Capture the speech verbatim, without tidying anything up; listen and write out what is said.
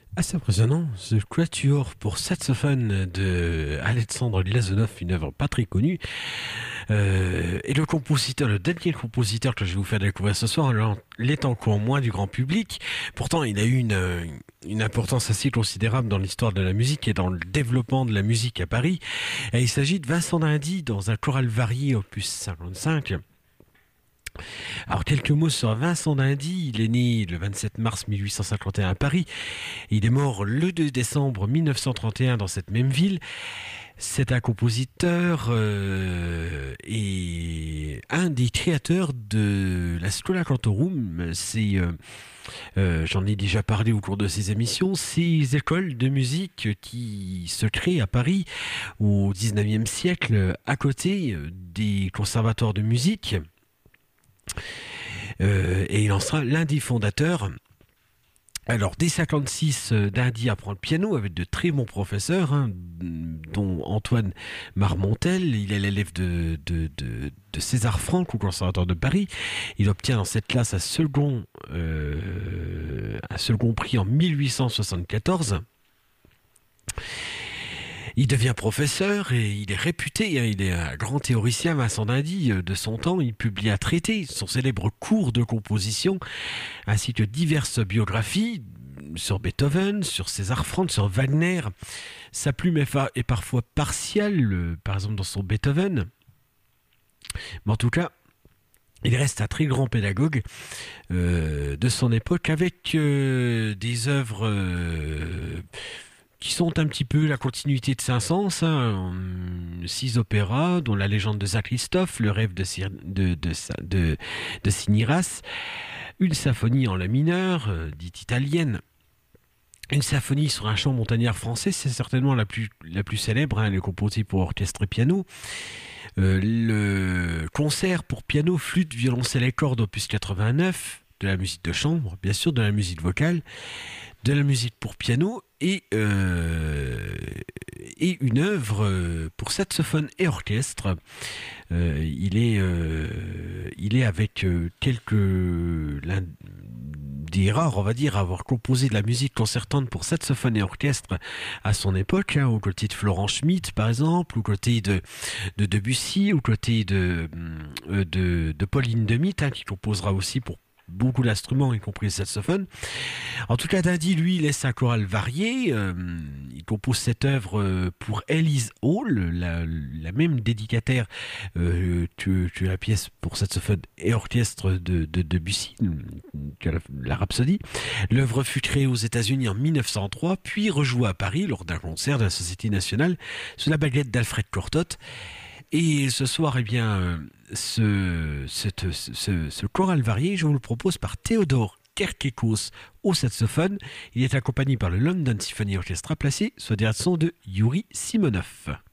Assez impressionnant, The Quatuor pour saxophone de Alexandre Glazunov, une œuvre pas très connue. Euh, et le compositeur, le dernier compositeur que je vais vous faire découvrir ce soir, l'est encore moins du grand public. Pourtant, il a eu une, une importance assez considérable dans l'histoire de la musique et dans le développement de la musique à Paris. Et il s'agit de Vincent d'Indy dans un choral varié opus cinquante-cinq. Alors, quelques mots sur Vincent d'Indy. Il est né le vingt-sept mars mille huit cent cinquante et un à Paris. Il est mort le deux décembre mille neuf cent trente et un dans cette même ville. C'est un compositeur euh, et un des créateurs de la Schola Cantorum. C'est, euh, euh, j'en ai déjà parlé au cours de ces émissions, ces écoles de musique qui se créent à Paris au dix-neuvième siècle à côté des conservatoires de musique. Euh, et il en sera l'un des fondateurs. Alors, dès cinquante-six, euh, d'Indy apprend le piano avec de très bons professeurs, hein, dont Antoine Marmontel. Il est l'élève de, de, de, de César Franck au Conservatoire de Paris. Il obtient dans cette classe un second, euh, un second prix en mille huit cent soixante-quatorze. Il devient professeur et il est réputé, hein, il est un grand théoricien, Vincent d'Indy, de son temps. Il publie un traité, son célèbre cours de composition, ainsi que diverses biographies sur Beethoven, sur César Franck, sur Wagner. Sa plume est, est parfois partielle, euh, par exemple dans son Beethoven. Mais en tout cas, il reste un très grand pédagogue euh, de son époque avec euh, des œuvres... Euh, qui sont un petit peu la continuité de Saint-Saëns, hein, six opéras, dont La légende de Saint-Christophe, Le rêve de, de, de, de, de Siniras, une symphonie en la mineur, euh, dite italienne, une symphonie sur un chant montagnard français, c'est certainement la plus, la plus célèbre, hein, elle est composée pour orchestre et piano. Euh, le concert pour piano, flûte, violoncelle et cordes, opus quatre-vingt-neuf, de la musique de chambre, bien sûr, de la musique vocale, de la musique pour piano et, euh, et une œuvre pour saxophone et orchestre. Euh, il, est, euh, il est avec quelques l'un des rares, on va dire, à avoir composé de la musique concertante pour saxophone et orchestre à son époque, hein, aux côtés de Florent Schmitt par exemple, aux côtés de, de Debussy, aux côtés de, de, de Pauline Demitte, hein, qui composera aussi pour beaucoup d'instruments, y compris le saxophone. En tout cas, d'Indy, lui, il laisse un choral varié. Euh, il compose cette œuvre euh, pour Elise Hall, la, la même dédicataire euh, que, que la pièce pour saxophone et orchestre de, de Debussy, la, la Rhapsodie. L'œuvre fut créée aux États-Unis en mille neuf cent trois, puis rejouée à Paris lors d'un concert de la Société nationale sous la baguette d'Alfred Cortot. Et ce soir, eh bien, ce, cette, ce, ce choral varié, je vous le propose par Théodore Kerkekos au saxophone. Il est accompagné par le London Symphony Orchestra placé sous la direction de Yuri Simonov.